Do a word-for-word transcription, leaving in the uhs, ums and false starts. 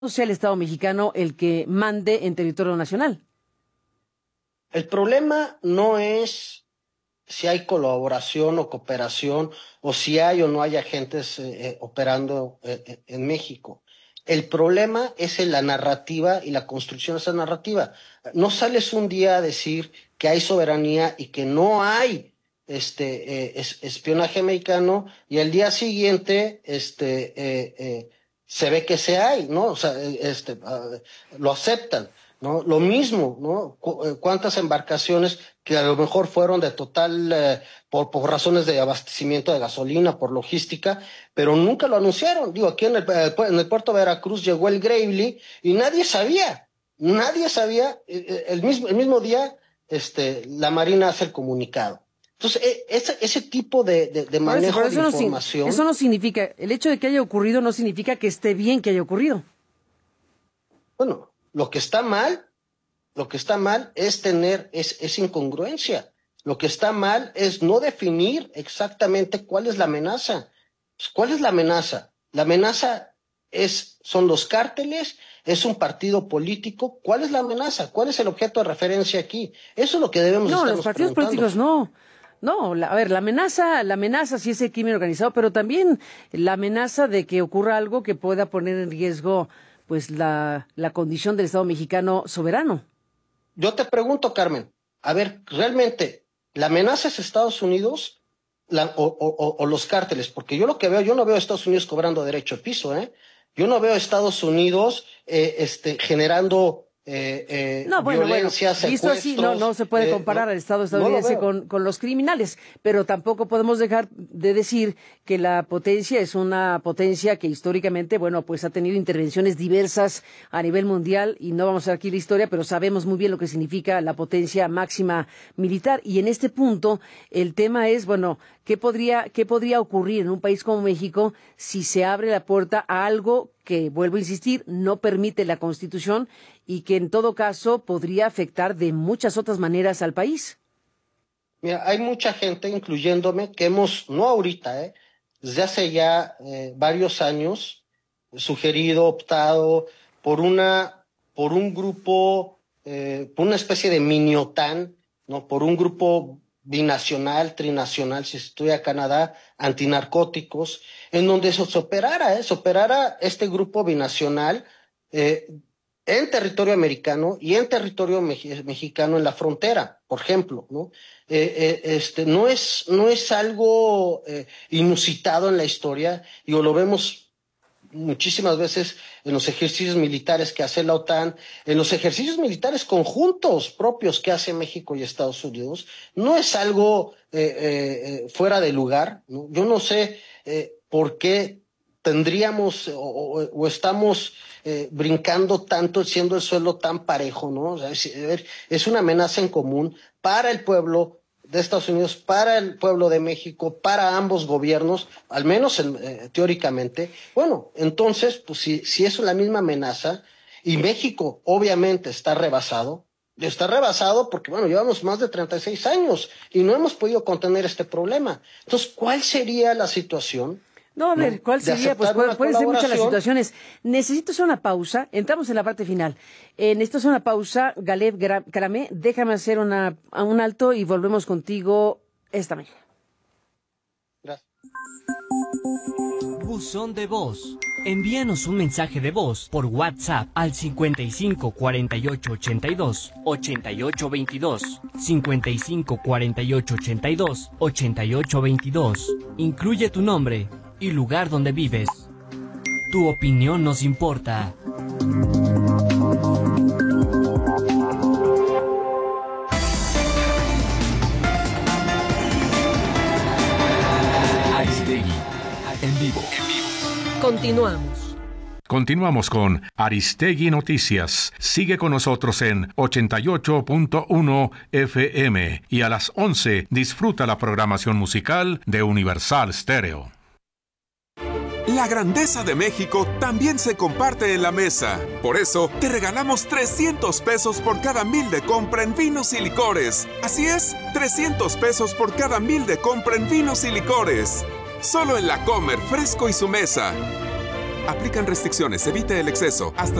sea el Estado mexicano el que mande en territorio nacional. El problema no es si hay colaboración o cooperación o si hay o no hay agentes eh, operando eh, en México. El problema es en la narrativa y la construcción de esa narrativa. No sales un día a decir que hay soberanía y que no hay este eh, es, espionaje mexicano y el día siguiente este eh, eh, se ve que se hay, ¿no? O sea, este uh, lo aceptan, ¿no? Lo mismo, ¿no? Cu- ¿Cuántas embarcaciones que a lo mejor fueron de total, eh, por, por razones de abastecimiento de gasolina, por logística, pero nunca lo anunciaron? Digo, aquí en el, en el puerto de Veracruz llegó el Gravely y nadie sabía, nadie sabía, el mismo, el mismo día este, la Marina hace el comunicado. Entonces, ese, ese tipo de, de, de manejo Por eso, por eso de no, información... Eso no significa, el hecho de que haya ocurrido no significa que esté bien que haya ocurrido. Bueno, lo que está mal, lo que está mal es tener, es, es incongruencia. Lo que está mal es no definir exactamente cuál es la amenaza. Pues, ¿cuál es la amenaza? La amenaza es, son los cárteles, es un partido político. ¿Cuál es la amenaza? ¿Cuál es el objeto de referencia aquí? Eso es lo que debemos No, estarnos los partidos preguntando. políticos no. No, la, a ver, la amenaza, la amenaza sí es el crimen organizado, pero también la amenaza de que ocurra algo que pueda poner en riesgo, pues, la, la condición del Estado mexicano soberano. Yo te pregunto, Carmen, a ver, realmente, ¿la amenaza es Estados Unidos la, o, o, o los cárteles? Porque yo lo que veo, yo no veo a Estados Unidos cobrando derecho al piso, ¿eh? Yo no veo a Estados Unidos eh, este, generando eh, eh, No, bueno, bueno, violencia, visto así, no, no secuestros. se puede Eh, comparar no, al Estado no lo estadounidense veo. con, con los criminales, pero tampoco podemos dejar de decir que la potencia es una potencia que históricamente, bueno, pues ha tenido intervenciones diversas a nivel mundial y no vamos a ver aquí la historia, pero sabemos muy bien lo que significa la potencia máxima militar y en este punto el tema es, bueno, ¿qué podría, qué podría ocurrir en un país como México si se abre la puerta a algo que, vuelvo a insistir, no permite la Constitución y que en todo caso podría afectar de muchas otras maneras al país? Mira, hay mucha gente, incluyéndome, que hemos, no ahorita, eh, desde hace ya eh, varios años, sugerido, optado por una, por un grupo, eh, por una especie de mini OTAN, ¿no? Por un grupo binacional, trinacional, si estudia Canadá, antinarcóticos, en donde se operara, ¿eh? Se operara este grupo binacional eh, en territorio americano y en territorio me- mexicano en la frontera, por ejemplo, ¿no? Eh, eh, este, no es, no es algo eh, inusitado en la historia y lo vemos muchísimas veces en los ejercicios militares que hace la OTAN, en los ejercicios militares conjuntos propios que hace México y Estados Unidos. No es algo eh, eh, fuera de lugar, ¿no? Yo no sé eh, por qué tendríamos o, o, o estamos eh, brincando tanto, siendo el suelo tan parejo, ¿no? O sea, es, es una amenaza en común para el pueblo de Estados Unidos, para el pueblo de México, para ambos gobiernos, al menos en, eh, teóricamente. Bueno, entonces, pues si, si es la misma amenaza, y México obviamente está rebasado, está rebasado porque, bueno, llevamos más de treinta y seis años y no hemos podido contener este problema. Entonces, ¿cuál sería la situación? No, a ver, ¿No? ¿cuál De sería? Pues aceptar puede- una pueden ser muchas las colaboración. situaciones. Necesito hacer una pausa. Entramos en la parte final. Eh, necesito hacer una pausa. Galeb Gra- Caramé, déjame hacer una, a un alto y volvemos contigo esta mañana. Gracias. Buzón de voz. Envíanos un mensaje de voz por WhatsApp al cincuenta y cinco cuarenta y ocho ochenta y dos ochenta y ocho veintidós, cincuenta y cinco cuarenta y ocho ochenta y dos ochenta y ocho veintidós. Incluye tu nombre y lugar donde vives. Tu opinión nos importa. Aristegui, en vivo. Continuamos. Continuamos con Aristegui Noticias. Sigue con nosotros en ochenta y ocho punto uno F M y a las once disfruta la programación musical de Universal Stereo. La grandeza de México también se comparte en la mesa. Por eso, te regalamos trescientos pesos por cada mil de compra en vinos y licores. Así es, trescientos pesos por cada mil de compra en vinos y licores. Solo en La Comer, Fresco y Su Mesa. Aplican restricciones, evite el exceso. Hasta